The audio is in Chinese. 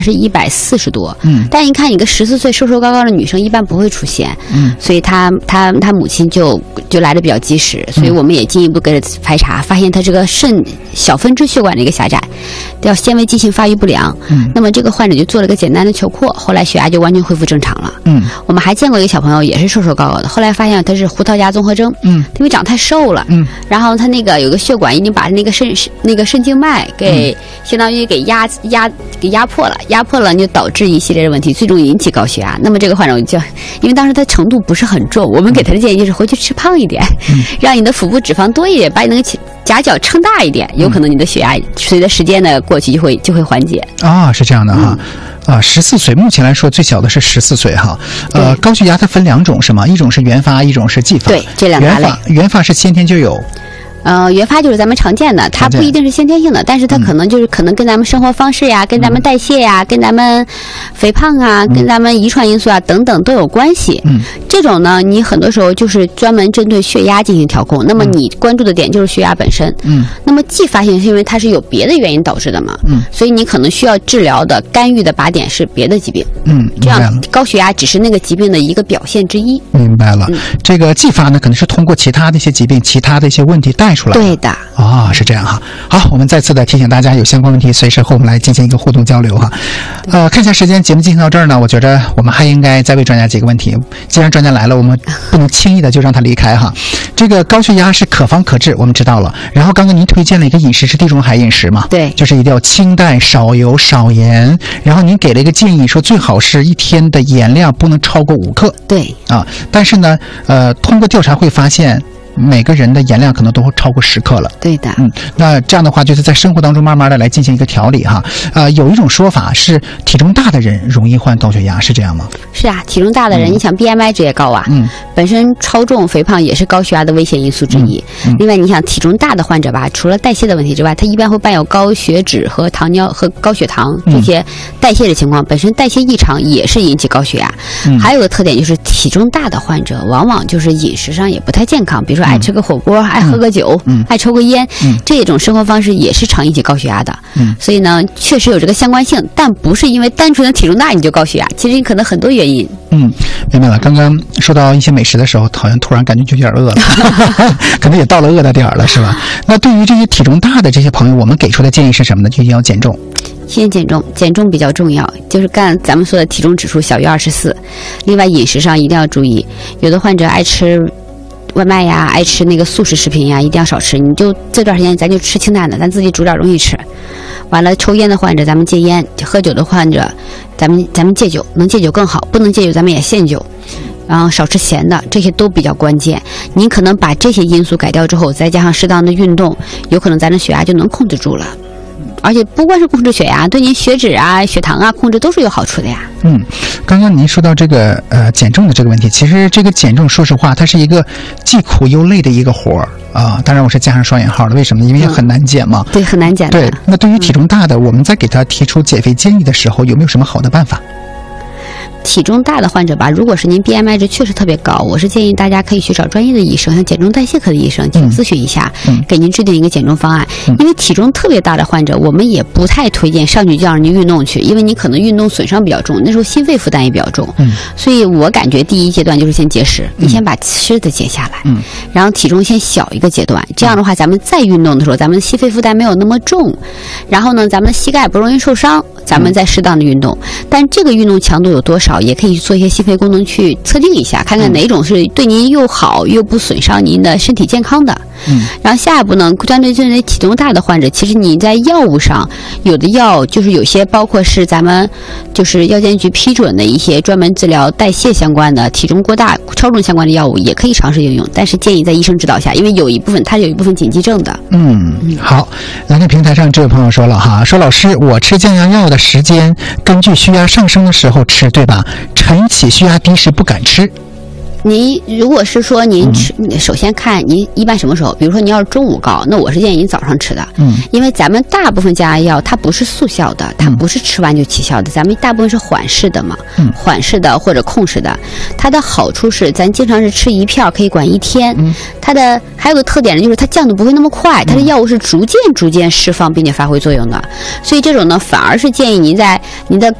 是140多， 但一看一个14岁瘦瘦高高的女生一般不会出现，所以她母亲就来的比较及时，所以我们也进一步给她排查，发现她这个肾小分支血管的一个狭窄，叫纤维畸形发育不良，那么这个患者就做了个简单的球扩，后来血压就完全恢复正常了。我们还见过一个小朋友也是瘦瘦高高的，后来发现他是胡桃夹综合征，因为长太瘦了，然后他那个有个血管已经把那个肾静脉给相当于给压迫了，就导致一系列的问题，最终引起高血压。那么这个患者因为当时他程度不是很重，我们给他的建议就是回去吃胖一点，让你的腹部脂肪多一点，把你那个夹角撑大一点，有可能你的血压随着时间的过去就会缓解。 是这样的哈。14岁，目前来说最小的是14岁哈。高血压它分2种是吗？一种是原发，一种是继发。 对，这两大类。 原发是先天就有。 原发就是咱们常见的，它不一定是先天性的，但是它可能跟咱们生活方式呀、跟咱们代谢呀、跟咱们肥胖啊、跟咱们遗传因素啊等等都有关系。这种呢，你很多时候就是专门针对血压进行调控，那么你关注的点就是血压本身。那么继发性是因为它是有别的原因导致的嘛，所以你可能需要治疗的干预的靶点是别的疾病。这样高血压只是那个疾病的一个表现之一。 明白了。这个继发呢，可能是通过其他的一些疾病、其他的一些问题带出来。 对的。 是这样哈。好，我们再次的提醒大家，有相关问题随时和我们来进行一个互动交流哈。看一下时间，节目进行到这儿呢，我觉得我们还应该再为专家几个问题。既然专家来了，我们不能轻易的就让他离开哈。这个高血压是可防可治，我们知道了。然后刚刚您推荐了一个饮食是地中海饮食嘛？ 对， 就是一定要清淡、少油、少盐。然后您给了一个建议，说最好是一天的盐量不能超过5克。 对但是呢，通过调查会发现，每个人的盐量可能都会超过10克了。 对的。 那这样的话，就是在生活当中慢慢的来进行一个调理哈。有一种说法是体重大的人容易患高血压，是这样吗？ 是啊，体重大的人，你想 BMI 值也高啊，本身超重肥胖也是高血压的危险因素之一。另外，你想体重大的患者吧，除了代谢的问题之外，他一般会伴有高血脂和糖尿和高血糖这些代谢的情况，本身代谢异常也是引起高血压。还有个特点就是体重大的患者往往就是饮食上也不太健康，比如说爱吃个火锅，爱喝个酒，爱抽个烟，这种生活方式也是常引起高血压的。所以呢，确实有这个相关性，但不是因为单纯的体重大你就高血压，其实你可能很多原因。 明白了。刚刚说到一些美食的时候，好像突然感觉就有点饿了，可能也到了饿的点儿了，是吧？那对于这些体重大的这些朋友，我们给出的建议是什么呢？就一定要减重。 先减重，减重比较重要，就是咱们说的体重指数小于24。另外饮食上一定要注意，有的患者爱吃外卖呀，爱吃那个速食食品呀，一定要少吃。你就这段时间咱就吃清淡的，咱自己煮点容易吃。完了，抽烟的患者咱们戒烟，喝酒的患者咱们戒酒，能戒酒更好，不能戒酒咱们也限酒。然后少吃咸的，这些都比较关键。您可能把这些因素改掉之后，再加上适当的运动，有可能咱的血压就能控制住了。而且不光是控制血压，对您血脂啊、血糖啊控制都是有好处的呀。 刚刚您说到这个减重的这个问题，其实这个减重说实话它是一个既苦又累的一个活儿当然我是加上双引号的，为什么呢？因为很难减嘛。 对，很难减的。 对，那对于体重大的，我们在给他提出减肥建议的时候，有没有什么好的办法？ 体重大的患者吧，如果是您 BMI 值确实特别高，我是建议大家可以去找专业的医生，像减重代谢科的医生去咨询一下，给您制定一个减重方案。因为体重特别大的患者，我们也不太推荐上去就让您运动去，因为你可能运动损伤比较重，那时候心肺负担也比较重。所以我感觉第一阶段就是先节食，你先把吃的减下来，然后体重先小一个阶段，这样的话咱们再运动的时候，咱们心肺负担没有那么重，然后呢，咱们膝盖不容易受伤，咱们再适当的运动。但这个运动强度有多少，也可以做一些心肺功能去测定一下，看看哪种是对您又好又不损伤您的身体健康的。然后下一步呢，针对体重大的患者，其实你在药物上，有的药就是有些包括是咱们就是药监局批准的一些专门治疗代谢相关的、体重过大、超重相关的药物，也可以尝试应用，但是建议在医生指导下，因为它有一部分紧急症的。 好，来看平台上这位朋友说了哈，说老师，我吃降压药的时间根据血压上升的时候吃，对吧？晨起血压低时不敢吃。 您如果是说您吃，首先看您一般什么时候，比如说您要是中午高，那我是建议您早上吃的，因为咱们大部分降压药它不是速效的，它不是吃完就起效的，咱们大部分是缓释的嘛，缓释的或者控制的，它的好处是咱经常是吃一片可以管1天，它的还有个特点呢，就是它降的不会那么快，它的药物是逐渐释放并且发挥作用的，所以这种呢反而是建议您在您的